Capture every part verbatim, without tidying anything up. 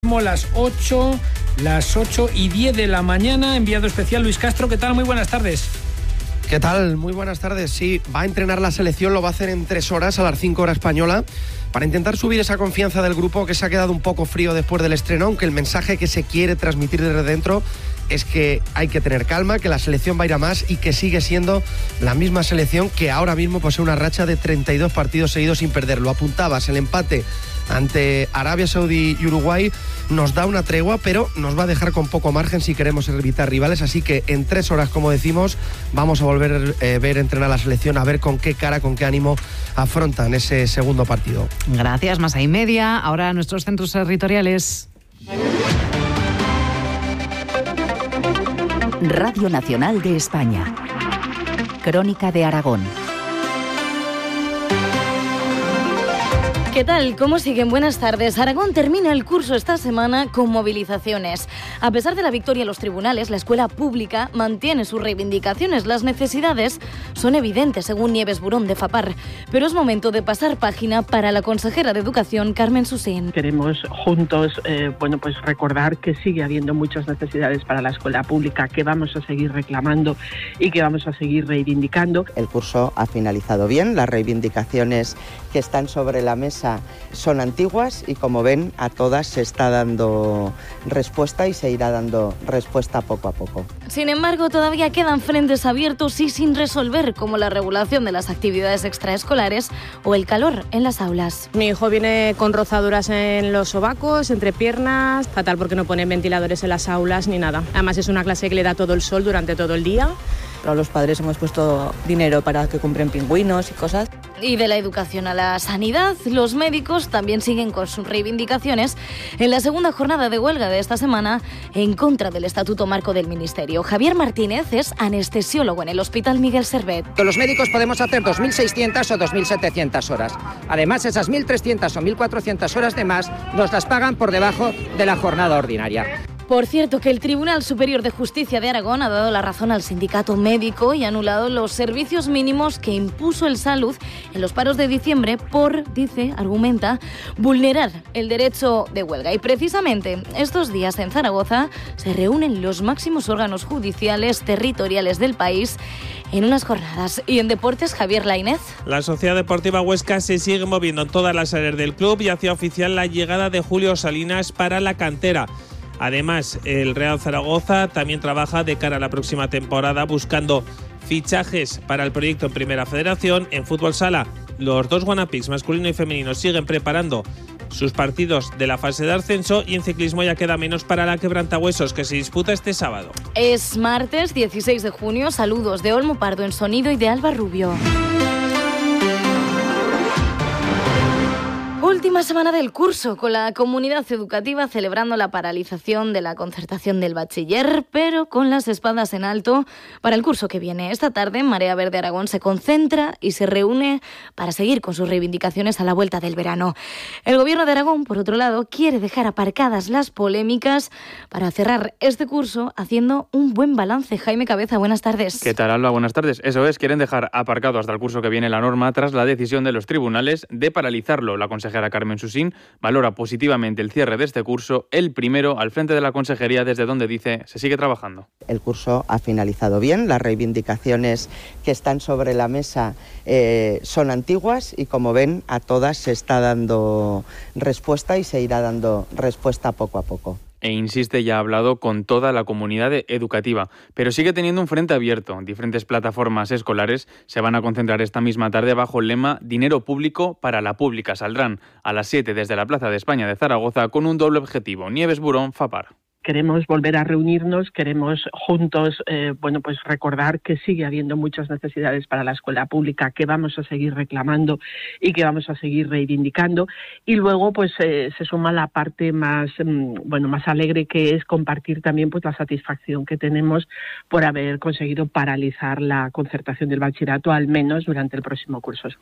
Las ocho, las ocho y diez de la mañana, enviado especial Luis Castro. ¿Qué tal? Muy buenas tardes. ¿Qué tal? Muy buenas tardes. Sí, va a entrenar la selección, lo va a hacer en tres horas, a las cinco hora española, para intentar subir esa confianza del grupo que se ha quedado un poco frío después del estreno, aunque el mensaje que se quiere transmitir desde dentro es que hay que tener calma, que la selección va a ir a más y que sigue siendo la misma selección que ahora mismo posee una racha de treinta y dos partidos seguidos sin perder. Lo apuntabas, el empate ante Arabia Saudí y Uruguay nos da una tregua, pero nos va a dejar con poco margen si queremos evitar rivales, así que en tres horas, como decimos, vamos a volver a eh, ver entrenar a la selección, a ver con qué cara, con qué ánimo afrontan ese segundo partido. Gracias, más y media. Ahora nuestros centros territoriales. Radio Nacional de España. Crónica de Aragón. ¿Qué tal? ¿Cómo siguen? Buenas tardes. Aragón termina el curso esta semana con movilizaciones. A pesar de la victoria en los tribunales, la escuela pública mantiene sus reivindicaciones. Las necesidades son evidentes, según Nieves Burón de FAPAR. Pero es momento de pasar página para la consejera de Educación, Carmen Susín. Queremos juntos eh, bueno, pues recordar que sigue habiendo muchas necesidades para la escuela pública, que vamos a seguir reclamando y que vamos a seguir reivindicando. El curso ha finalizado bien, las reivindicaciones que están sobre la mesa son antiguas y, como ven, a todas se está dando respuesta y se irá dando respuesta poco a poco. Sin embargo, todavía quedan frentes abiertos y sin resolver, como la regulación de las actividades extraescolares o el calor en las aulas. Mi hijo viene con rozaduras en los sobacos, entre piernas, fatal porque no ponen ventiladores en las aulas ni nada. Además es una clase que le da todo el sol durante todo el día. Pero los padres hemos puesto dinero para que compren pingüinos y cosas. Y de la educación a la sanidad, los médicos también siguen con sus reivindicaciones en la segunda jornada de huelga de esta semana en contra del Estatuto Marco del Ministerio. Javier Martínez es anestesiólogo en el Hospital Miguel Servet. Los médicos podemos hacer dos mil seiscientas o dos mil setecientas horas. Además, esas mil trescientas o mil cuatrocientas horas de más nos las pagan por debajo de la jornada ordinaria. Por cierto, que el Tribunal Superior de Justicia de Aragón ha dado la razón al sindicato médico y ha anulado los servicios mínimos que impuso el Salud en los paros de diciembre por, dice, argumenta, vulnerar el derecho de huelga. Y precisamente estos días en Zaragoza se reúnen los máximos órganos judiciales territoriales del país en unas jornadas. Y en deportes, Javier Lainez. La Sociedad Deportiva Huesca se sigue moviendo en todas las áreas del club y hacía oficial la llegada de Julio Salinas para la cantera. Además, el Real Zaragoza también trabaja de cara a la próxima temporada buscando fichajes para el proyecto en Primera Federación. En fútbol sala, los dos Guanapix, masculino y femenino, siguen preparando sus partidos de la fase de ascenso y en ciclismo ya queda menos para la Quebrantahuesos, que se disputa este sábado. Es martes dieciséis de junio. Saludos de Olmo Pardo en sonido y de Alba Rubio. Última semana del curso, con la comunidad educativa celebrando la paralización de la concertación del bachiller, pero con las espadas en alto para el curso que viene. Esta tarde, Marea Verde Aragón se concentra y se reúne para seguir con sus reivindicaciones a la vuelta del verano. El Gobierno de Aragón, por otro lado, quiere dejar aparcadas las polémicas para cerrar este curso haciendo un buen balance. Jaime Cabeza, buenas tardes. ¿Qué tal, Alba? Buenas tardes. Eso es, quieren dejar aparcado hasta el curso que viene la norma tras la decisión de los tribunales de paralizarlo. La consejera Carmen Susín valora positivamente el cierre de este curso, el primero al frente de la consejería, desde donde dice se sigue trabajando. El curso ha finalizado bien, las reivindicaciones que están sobre la mesa eh, son antiguas y, como ven, a todas se está dando respuesta y se irá dando respuesta poco a poco. E insiste, ya ha hablado con toda la comunidad educativa, pero sigue teniendo un frente abierto. Diferentes plataformas escolares se van a concentrar esta misma tarde bajo el lema Dinero público para la pública. Saldrán a las siete desde la Plaza de España de Zaragoza con un doble objetivo. Nieves Burón, FAPAR. Queremos volver a reunirnos, queremos juntos eh, bueno, pues recordar que sigue habiendo muchas necesidades para la escuela pública, que vamos a seguir reclamando y que vamos a seguir reivindicando. Y luego pues eh, se suma la parte más mm, bueno más alegre, que es compartir también pues la satisfacción que tenemos por haber conseguido paralizar la concertación del bachillerato, al menos durante el próximo curso escolar.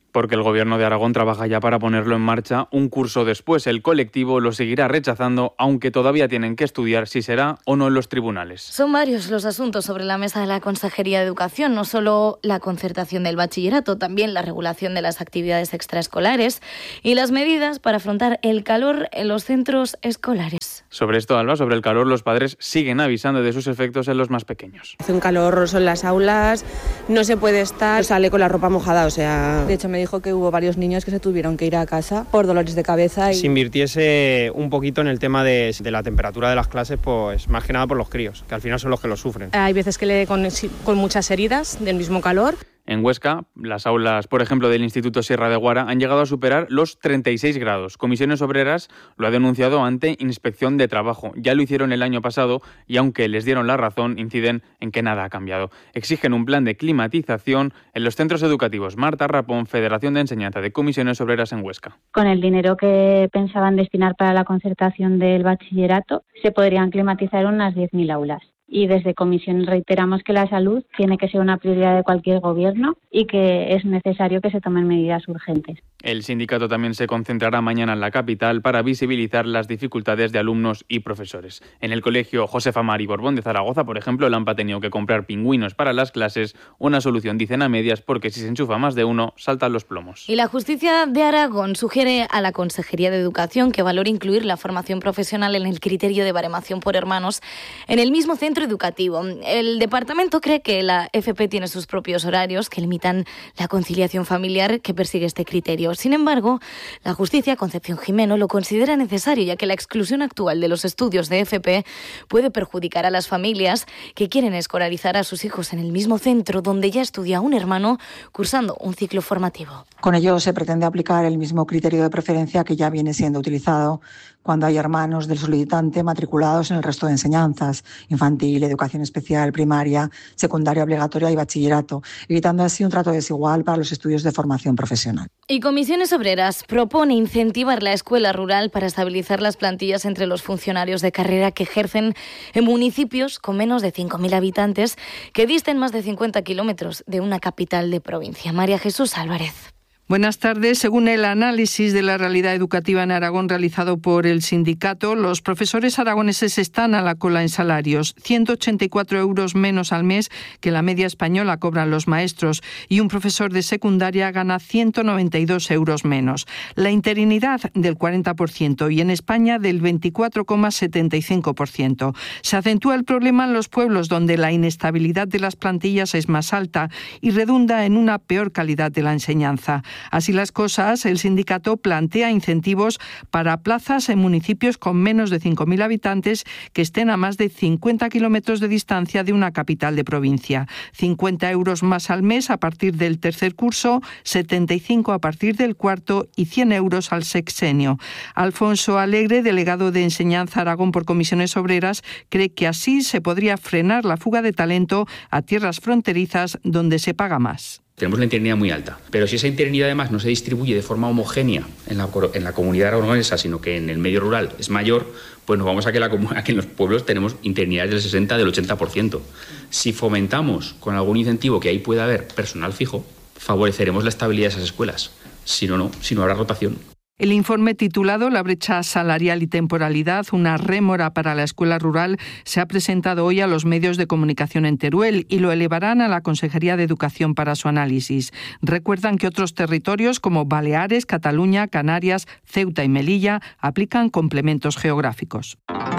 Porque el Gobierno de Aragón trabaja ya para ponerlo en marcha un curso después. El colectivo lo seguirá rechazando, aunque todavía tienen que estudiar si será o no en los tribunales. Son varios los asuntos sobre la mesa de la Consejería de Educación, no solo la concertación del bachillerato, también la regulación de las actividades extraescolares y las medidas para afrontar el calor en los centros escolares. Sobre esto, Alba, sobre el calor, los padres siguen avisando de sus efectos en los más pequeños. Hace un calor horroroso en las aulas, no se puede estar, sale con la ropa mojada, o sea... De hecho, me dijo que hubo varios niños que se tuvieron que ir a casa por dolores de cabeza. Y... Si invirtiese un poquito en el tema de, de la temperatura de las clases, pues más que nada por los críos, que al final son los que lo sufren. Hay veces que le con, con muchas heridas del mismo calor. En Huesca, las aulas, por ejemplo, del Instituto Sierra de Guara han llegado a superar los treinta y seis grados. Comisiones Obreras lo ha denunciado ante Inspección de Trabajo. Ya lo hicieron el año pasado y, aunque les dieron la razón, inciden en que nada ha cambiado. Exigen un plan de climatización en los centros educativos. Marta Rapón, Federación de Enseñanza de Comisiones Obreras en Huesca. Con el dinero que pensaban destinar para la concertación del bachillerato, se podrían climatizar unas diez mil aulas. Y desde Comisión reiteramos que la salud tiene que ser una prioridad de cualquier gobierno y que es necesario que se tomen medidas urgentes. El sindicato también se concentrará mañana en la capital para visibilizar las dificultades de alumnos y profesores. En el colegio Josefa Mari Borbón de Zaragoza, por ejemplo, el A M P ha tenido que comprar pingüinos para las clases, una solución, dicen, a medias, porque si se enchufa más de uno, saltan los plomos. Y la Justicia de Aragón sugiere a la Consejería de Educación que valore incluir la formación profesional en el criterio de baremación por hermanos en el mismo centro educativo. El departamento cree que la F P tiene sus propios horarios que limitan la conciliación familiar que persigue este criterio. Sin embargo, la justicia, Concepción Jimeno, lo considera necesario, ya que la exclusión actual de los estudios de F P puede perjudicar a las familias que quieren escolarizar a sus hijos en el mismo centro donde ya estudia un hermano cursando un ciclo formativo. Con ello se pretende aplicar el mismo criterio de preferencia que ya viene siendo utilizado cuando hay hermanos del solicitante matriculados en el resto de enseñanzas, infantil, educación especial, primaria, secundaria obligatoria y bachillerato, evitando así un trato desigual para los estudios de formación profesional. Y Comisiones Obreras propone incentivar la escuela rural para estabilizar las plantillas entre los funcionarios de carrera que ejercen en municipios con menos de cinco mil habitantes que disten más de cincuenta kilómetros de una capital de provincia. María Jesús Álvarez. Buenas tardes. Según el análisis de la realidad educativa en Aragón realizado por el sindicato, los profesores aragoneses están a la cola en salarios. ciento ochenta y cuatro euros menos al mes que la media española cobran los maestros y un profesor de secundaria gana ciento noventa y dos euros menos. La interinidad del cuarenta por ciento y en España del veinticuatro coma setenta y cinco por ciento. Se acentúa el problema en los pueblos donde la inestabilidad de las plantillas es más alta y redunda en una peor calidad de la enseñanza. Así las cosas, el sindicato plantea incentivos para plazas en municipios con menos de cinco mil habitantes que estén a más de cincuenta kilómetros de distancia de una capital de provincia. cincuenta euros más al mes a partir del tercer curso, setenta y cinco a partir del cuarto y cien euros al sexenio. Alfonso Alegre, delegado de Enseñanza Aragón por Comisiones Obreras, cree que así se podría frenar la fuga de talento a tierras fronterizas donde se paga más. Tenemos la interinidad muy alta, pero si esa interinidad además no se distribuye de forma homogénea en la, en la comunidad aragonesa, sino que en el medio rural es mayor, pues nos vamos a que, la, a que en los pueblos tenemos interinidades del sesenta, del ochenta por ciento. Si fomentamos con algún incentivo que ahí pueda haber personal fijo, favoreceremos la estabilidad de esas escuelas. Si no, no, si no habrá rotación. El informe titulado La brecha salarial y temporalidad, una rémora para la escuela rural, se ha presentado hoy a los medios de comunicación en Teruel y lo elevarán a la Consejería de Educación para su análisis. Recuerdan que otros territorios como Baleares, Cataluña, Canarias, Ceuta y Melilla aplican complementos geográficos.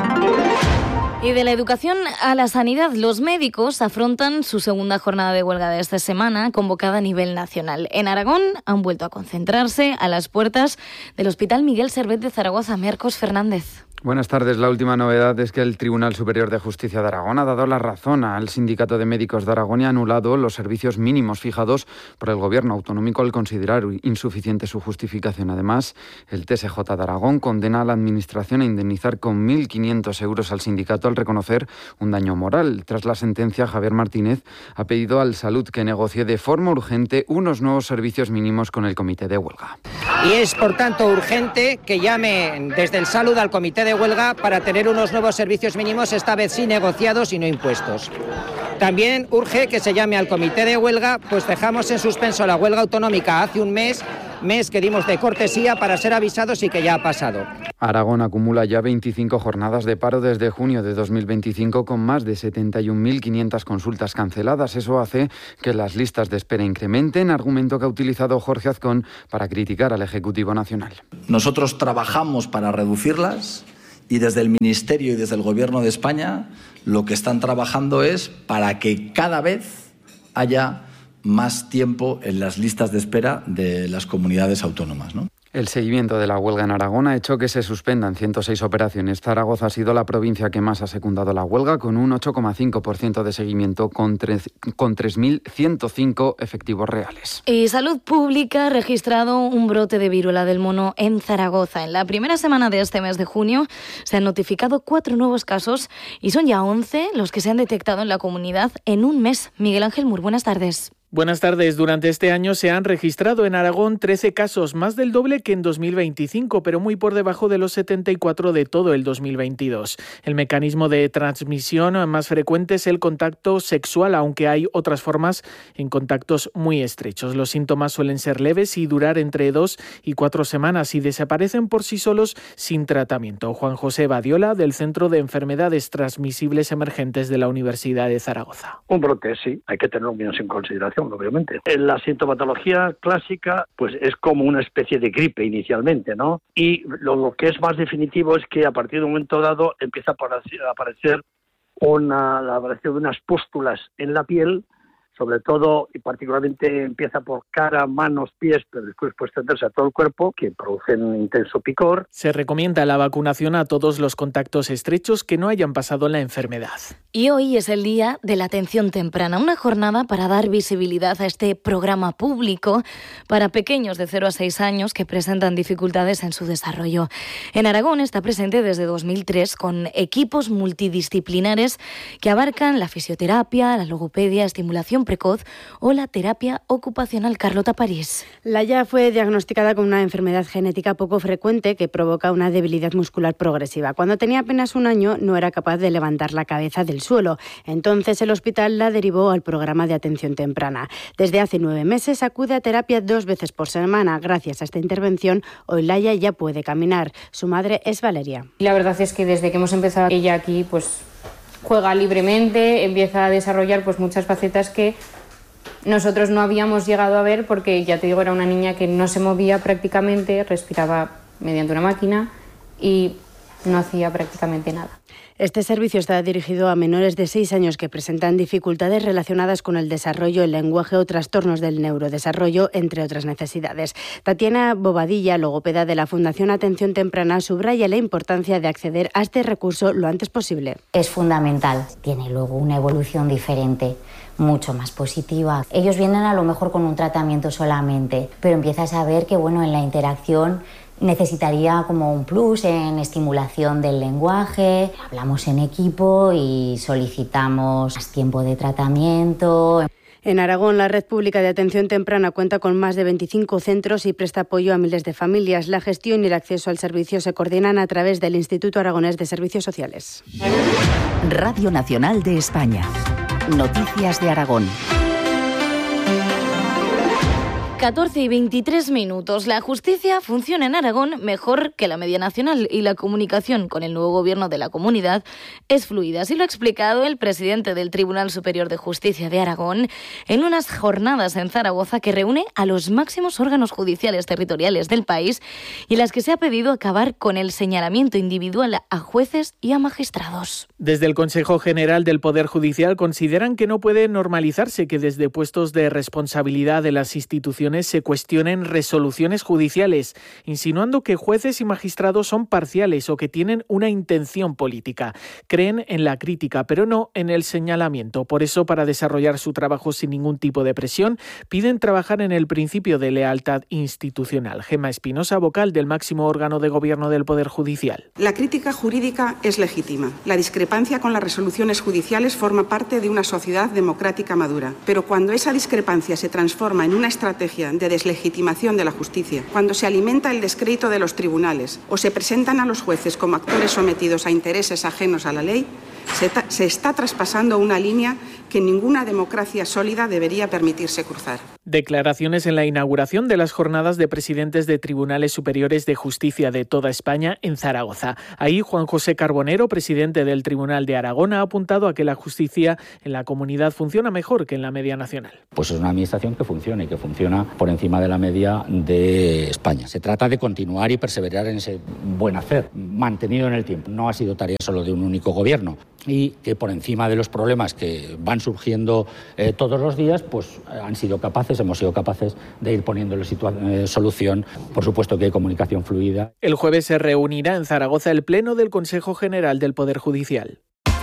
Y de la educación a la sanidad, los médicos afrontan su segunda jornada de huelga de esta semana, convocada a nivel nacional. En Aragón han vuelto a concentrarse a las puertas del Hospital Miguel Servet de Zaragoza. Marcos Fernández. Buenas tardes. La última novedad es que el Tribunal Superior de Justicia de Aragón ha dado la razón al Sindicato de Médicos de Aragón y ha anulado los servicios mínimos fijados por el Gobierno autonómico al considerar insuficiente su justificación. Además, el T S J de Aragón condena a la Administración a indemnizar con mil quinientos euros al sindicato al reconocer un daño moral. Tras la sentencia, Javier Martínez ha pedido al Salud que negocie de forma urgente unos nuevos servicios mínimos con el Comité de Huelga. Y es, por tanto, urgente que llame desde el Salud al Comité de huelga para tener unos nuevos servicios mínimos, esta vez sí negociados y no impuestos. También urge que se llame al comité de huelga, pues dejamos en suspenso la huelga autonómica hace un mes, mes que dimos de cortesía para ser avisados y que ya ha pasado. Aragón acumula ya veinticinco jornadas de paro desde junio de dos mil veinticinco con más de setenta y un mil quinientas consultas canceladas. Eso hace que las listas de espera incrementen, argumento que ha utilizado Jorge Azcón para criticar al Ejecutivo Nacional. Nosotros trabajamos para reducirlas y desde el Ministerio y desde el Gobierno de España lo que están trabajando es para que cada vez haya más tiempo en las listas de espera de las comunidades autónomas, ¿no? El seguimiento de la huelga en Aragón ha hecho que se suspendan ciento seis operaciones. Zaragoza ha sido la provincia que más ha secundado la huelga, con un ocho coma cinco por ciento de seguimiento con, con tres mil ciento cinco efectivos reales. Y Salud Pública ha registrado un brote de viruela del mono en Zaragoza. En la primera semana de este mes de junio se han notificado cuatro nuevos casos y son ya once los que se han detectado en la comunidad en un mes. Miguel Ángel Mur, buenas tardes. Buenas tardes. Durante este año se han registrado en Aragón trece casos, más del doble que en dos mil veinticinco, pero muy por debajo de los setenta y cuatro de todo el dos mil veintidós. El mecanismo de transmisión más frecuente es el contacto sexual, aunque hay otras formas en contactos muy estrechos. Los síntomas suelen ser leves y durar entre dos y cuatro semanas y desaparecen por sí solos sin tratamiento. Juan José Badiola, del Centro de Enfermedades Transmisibles Emergentes de la Universidad de Zaragoza. Un brote, sí, hay que tenerlo menos en consideración, obviamente. La sintomatología clásica pues es como una especie de gripe inicialmente, ¿no? Y lo, lo que es más definitivo es que a partir de un momento dado empieza a aparecer una, la aparición de unas pústulas en la piel, sobre todo y particularmente empieza por cara, manos, pies, pero después puede extenderse a todo el cuerpo, que producen un intenso picor. Se recomienda la vacunación a todos los contactos estrechos que no hayan pasado la enfermedad. Y hoy es el Día de la Atención Temprana, una jornada para dar visibilidad a este programa público para pequeños de cero a seis años que presentan dificultades en su desarrollo. En Aragón está presente desde dos mil tres con equipos multidisciplinares que abarcan la fisioterapia, la logopedia, estimulación precoz o la terapia ocupacional. Carlota París. Laia fue diagnosticada con una enfermedad genética poco frecuente que provoca una debilidad muscular progresiva. Cuando tenía apenas un año no era capaz de levantar la cabeza del suelo. Entonces el hospital la derivó al programa de atención temprana. Desde hace nueve meses acude a terapia dos veces por semana. Gracias a esta intervención, hoy Laia ya puede caminar. Su madre es Valeria. La verdad es que desde que hemos empezado ella aquí, pues juega libremente, empieza a desarrollar pues muchas facetas que nosotros no habíamos llegado a ver porque, ya te digo, era una niña que no se movía prácticamente, respiraba mediante una máquina y no hacía prácticamente nada. Este servicio está dirigido a menores de seis años que presentan dificultades relacionadas con el desarrollo, el lenguaje o trastornos del neurodesarrollo, entre otras necesidades. Tatiana Bobadilla, logopeda de la Fundación Atención Temprana, subraya la importancia de acceder a este recurso lo antes posible. Es fundamental. Tiene luego una evolución diferente, mucho más positiva. Ellos vienen a lo mejor con un tratamiento solamente, pero empiezas a ver que, bueno, en la interacción necesitaría como un plus en estimulación del lenguaje. Hablamos en equipo y solicitamos más tiempo de tratamiento. En Aragón, la Red Pública de Atención Temprana cuenta con más de veinticinco centros y presta apoyo a miles de familias. La gestión y el acceso al servicio se coordinan a través del Instituto Aragonés de Servicios Sociales. Radio Nacional de España. Noticias de Aragón. catorce y veintitrés minutos. La justicia funciona en Aragón mejor que la media nacional y la comunicación con el nuevo gobierno de la comunidad es fluida. Así lo ha explicado el presidente del Tribunal Superior de Justicia de Aragón en unas jornadas en Zaragoza que reúne a los máximos órganos judiciales territoriales del país y en las que se ha pedido acabar con el señalamiento individual a jueces y a magistrados. Desde el Consejo General del Poder Judicial consideran que no puede normalizarse que desde puestos de responsabilidad de las instituciones se cuestionen resoluciones judiciales, insinuando que jueces y magistrados son parciales o que tienen una intención política. Creen en la crítica, pero no en el señalamiento. Por eso, para desarrollar su trabajo sin ningún tipo de presión, piden trabajar en el principio de lealtad institucional. Gemma Espinosa, vocal del máximo órgano de gobierno del Poder Judicial. La crítica jurídica es legítima. La discrepancia con las resoluciones judiciales forma parte de una sociedad democrática madura. Pero cuando esa discrepancia se transforma en una estrategia estrategia de deslegitimación de la justicia, cuando se alimenta el descrédito de los tribunales o se presentan a los jueces como actores sometidos a intereses ajenos a la ley, se, se está traspasando una línea que ninguna democracia sólida debería permitirse cruzar. Declaraciones en la inauguración de las jornadas de presidentes de tribunales superiores de justicia de toda España en Zaragoza. Ahí Juan José Carbonero, presidente del Tribunal de Aragón, ha apuntado a que la justicia en la comunidad funciona mejor que en la media nacional. Pues es una administración que funciona y que funciona por encima de la media de España. Se trata de continuar y perseverar en ese buen hacer, mantenido en el tiempo. No ha sido tarea solo de un único gobierno y que por encima de los problemas que van surgiendo eh, todos los días, pues han sido capaces, hemos sido capaces de ir poniéndole situa- eh, solución. Por supuesto que hay comunicación fluida. El jueves se reunirá en Zaragoza el Pleno del Consejo General del Poder Judicial.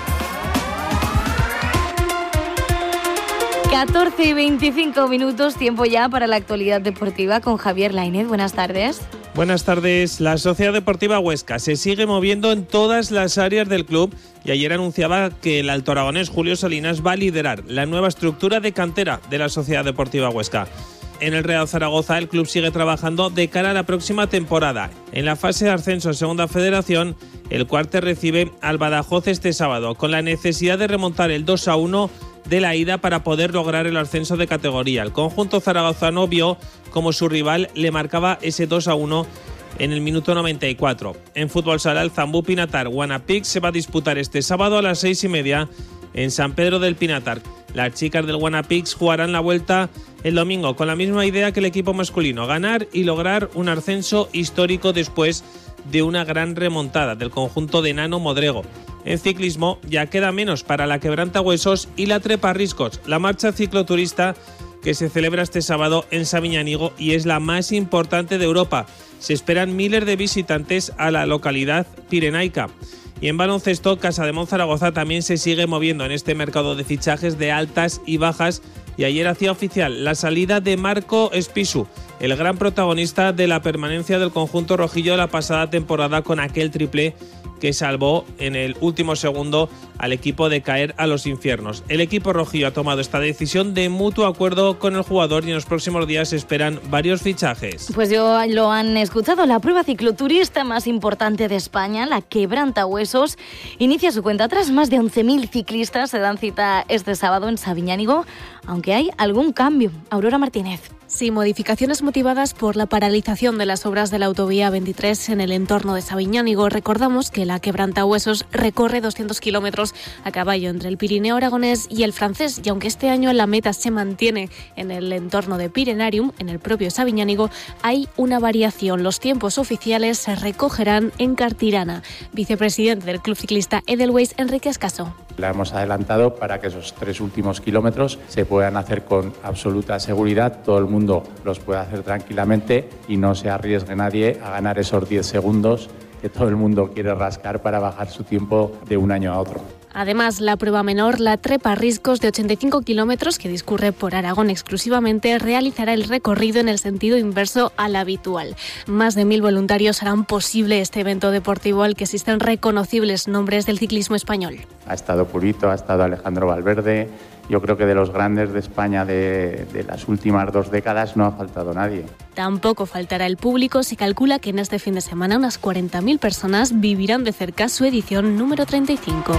catorce y veinticinco minutos, tiempo ya para la actualidad deportiva con Javier Lainez. Buenas tardes. Buenas tardes. La Sociedad Deportiva Huesca se sigue moviendo en todas las áreas del club y ayer anunciaba que el alto aragonés Julio Salinas va a liderar la nueva estructura de cantera de la Sociedad Deportiva Huesca. En el Real Zaragoza el club sigue trabajando de cara a la próxima temporada. En la fase de ascenso a Segunda Federación, el Cuarte recibe al Badajoz este sábado, con la necesidad de remontar el dos a uno de la ida para poder lograr el ascenso de categoría. El conjunto zaragozano vio como su rival le marcaba ese dos a uno en el minuto noventa y cuatro. En fútbol sala, el Zambú Pinatar Guanapix se va a disputar este sábado a las seis y media en San Pedro del Pinatar. Las chicas del Guanapix jugarán la vuelta el domingo con la misma idea que el equipo masculino, ganar y lograr un ascenso histórico después de una gran remontada del conjunto de Nano Modrego. En ciclismo ya queda menos para la Quebrantahuesos y la Trepa Riscos, la marcha cicloturista que se celebra este sábado en Sabiñánigo y es la más importante de Europa. Se esperan miles de visitantes a la localidad pirenaica. Y en baloncesto, Casademont Zaragoza también se sigue moviendo en este mercado de fichajes de altas y bajas y ayer hacía oficial la salida de Marco Espisu, el gran protagonista de la permanencia del conjunto rojillo la pasada temporada con aquel triplé que salvó en el último segundo al equipo de caer a los infiernos. El equipo rojillo ha tomado esta decisión de mutuo acuerdo con el jugador y en los próximos días se esperan varios fichajes. Pues yo lo han escuchado, la prueba cicloturista más importante de España, la Quebrantahuesos, inicia su cuenta atrás. Más de once mil ciclistas se dan cita este sábado en Sabiñánigo, aunque hay algún cambio. Aurora Martínez. Sí, modificaciones motivadas por la paralización de las obras de la autovía veintitrés en el entorno de Sabiñánigo. Recordamos que la Quebrantahuesos recorre doscientos kilómetros a caballo entre el Pirineo aragonés y el francés, y aunque este año la meta se mantiene en el entorno de Pirenarium, en el propio Sabiñánigo, hay una variación. Los tiempos oficiales se recogerán en Cartirana. Vicepresidente del Club Ciclista Edelweiss, Enrique Escaso. La hemos adelantado para que esos tres últimos kilómetros se puedan hacer con absoluta seguridad, todo el mundo los pueda hacer tranquilamente y no se arriesgue nadie a ganar esos diez segundos que todo el mundo quiere rascar para bajar su tiempo de un año a otro. Además, la prueba menor, la Trepa Riscos, de ochenta y cinco kilómetros, que discurre por Aragón exclusivamente, realizará el recorrido en el sentido inverso al habitual. Más de mil voluntarios harán posible este evento deportivo al que asisten reconocibles nombres del ciclismo español. Ha estado Purito, ha estado Alejandro Valverde. Yo creo que de los grandes de España de, de las últimas dos décadas no ha faltado nadie. Tampoco faltará el público. Se calcula que en este fin de semana unas cuarenta mil personas vivirán de cerca su edición número treinta y cinco.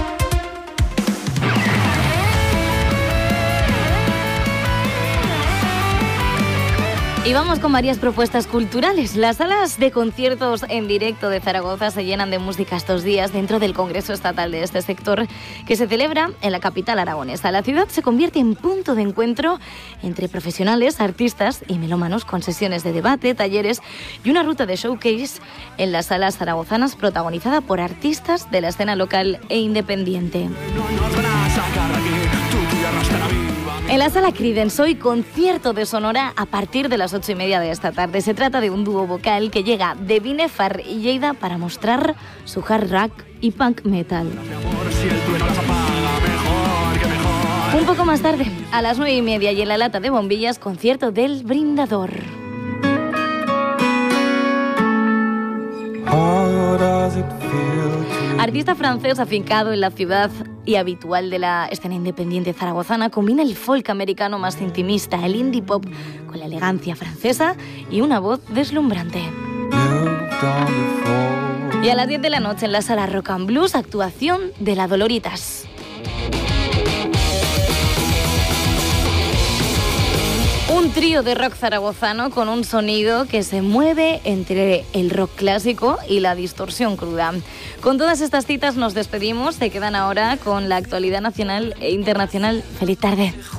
Y vamos con varias propuestas culturales. Las salas de conciertos en directo de Zaragoza se llenan de música estos días dentro del Congreso Estatal de este sector que se celebra en la capital aragonesa. La ciudad se convierte en punto de encuentro entre profesionales, artistas y melómanos, con sesiones de debate, talleres y una ruta de showcase en las salas zaragozanas protagonizada por artistas de la escena local e independiente. En la Sala Credence hoy concierto de Sonora a partir de las ocho y media de esta tarde. Se trata de un dúo vocal que llega de Binefar y Lleida para mostrar su hard rock y punk metal. Un poco más tarde, a las nueve y media y en la Lata de Bombillas, concierto del Brindador. Artista francés afincado en la ciudad y habitual de la escena independiente zaragozana, combina el folk americano más intimista, el indie pop, con la elegancia francesa y una voz deslumbrante. Y a las diez de la noche en la sala Rock and Blues, actuación de La Doloritas. Un trío de rock zaragozano con un sonido que se mueve entre el rock clásico y la distorsión cruda. Con todas estas citas nos despedimos. Se quedan ahora con la actualidad nacional e internacional. Feliz tarde.